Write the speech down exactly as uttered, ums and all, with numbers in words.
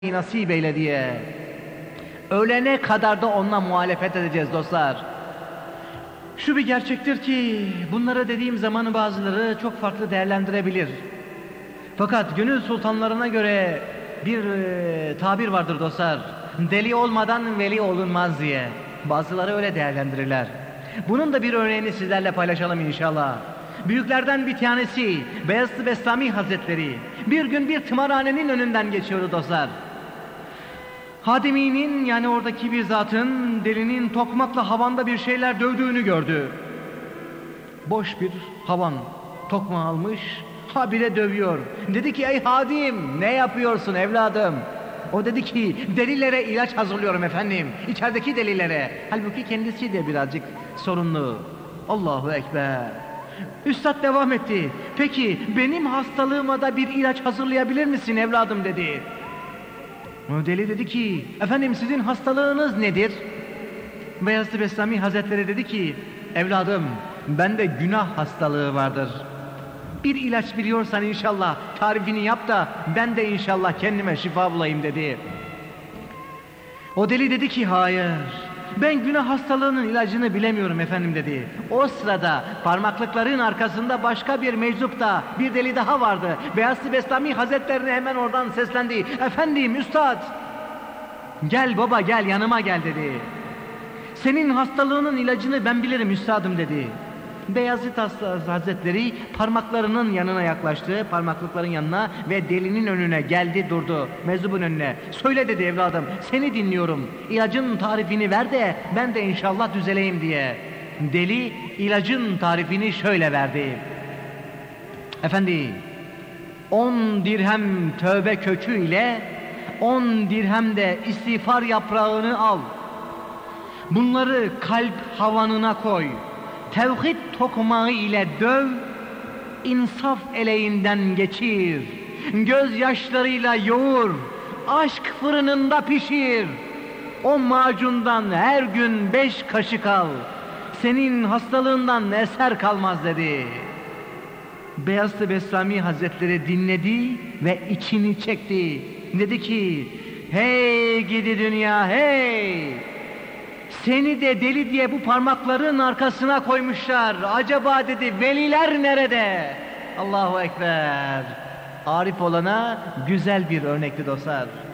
nasip eyle diye. Ölene kadar da onunla muhalefet edeceğiz dostlar. Şu bir gerçektir ki bunları dediğim zaman bazıları çok farklı değerlendirebilir. Fakat gönül sultanlarına göre bir e, tabir vardır dostlar. Deli olmadan veli olunmaz diye. Bazıları öyle değerlendirirler. Bunun da bir örneğini sizlerle paylaşalım inşallah. Büyüklerden bir tanesi Beyazıt Bestami Hazretleri bir gün bir tımarhanenin önünden geçiyordu dostlar. Hadiminin, yani oradaki bir zatın delinin tokmakla havanda bir şeyler dövdüğünü gördü. Boş bir havan tokmağı almış, habire dövüyor. Dedi ki ey hadim, ne yapıyorsun evladım? O dedi ki delilere ilaç hazırlıyorum efendim, içerideki delilere. Halbuki kendisi de birazcık sorunlu. Allahu Ekber. Üstad devam etti. Peki benim hastalığıma da bir ilaç hazırlayabilir misin evladım dedi. O deli dedi ki efendim sizin hastalığınız nedir? Beyazıt Bestami Hazretleri dedi ki evladım bende günah hastalığı vardır. Bir ilaç biliyorsan inşallah tarifini yap da ben de inşallah kendime şifa bulayım dedi. O deli dedi ki hayır, ben günah hastalığının ilacını bilemiyorum efendim dedi. O sırada parmaklıkların arkasında başka bir meczup da bir deli daha vardı. Beyazıt Bestami Hazretlerine hemen oradan seslendi. Efendim üstad, gel baba gel yanıma gel dedi. Senin hastalığının ilacını ben bilirim üstadım dedi. Beyazıt Hazretleri parmaklarının yanına yaklaştı, parmaklıkların yanına ve delinin önüne geldi durdu, meczubun önüne. Söyle dedi evladım, seni dinliyorum, ilacın tarifini ver de ben de inşallah düzeleyim diye. Deli ilacın tarifini şöyle verdi. Efendi, on dirhem tövbe kökü ile on dirhem de istiğfar yaprağını al. Bunları kalp havanına koy. Tevhid tokmağı ile döv, insaf eleğinden geçir, gözyaşlarıyla yoğur, aşk fırınında pişir. O macundan her gün beş kaşık al, senin hastalığından eser kalmaz dedi. Beyazıt Bestami Hazretleri dinledi ve içini çekti. Dedi ki hey gidi dünya hey! Seni de deli diye bu parmakların arkasına koymuşlar. Acaba dedi veliler nerede? Allahu Ekber. Arif olana güzel bir örnekti dostlar.